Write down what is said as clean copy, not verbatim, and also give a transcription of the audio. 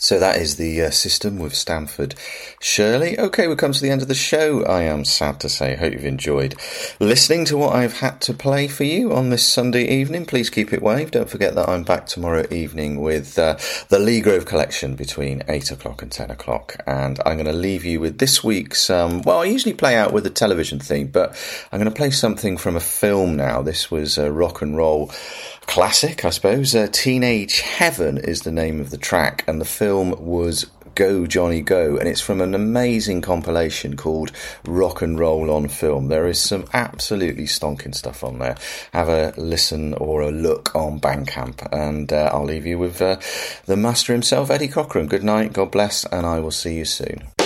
So that is the System with Stanford Shirley. Okay, we've come to the end of the show, I am sad to say. Hope you've enjoyed listening to what I've had to play for you on this Sunday evening. Please keep it waved. Don't forget that I'm back tomorrow evening with the Lee Grove Collection between 8 o'clock and 10 o'clock. And I'm going to leave you with this week's, well, I usually play out with a television theme, but I'm going to play something from a film now. This was a rock and roll classic, I suppose. Teenage Heaven is the name of the track, and the film was Go Johnny Go, and it's from an amazing compilation called Rock and Roll on Film. There is some absolutely stonking stuff on there. Have a listen or a look on Bandcamp, and I'll leave you with the master himself, Eddie Cochran. Good night, God bless, and I will see you soon.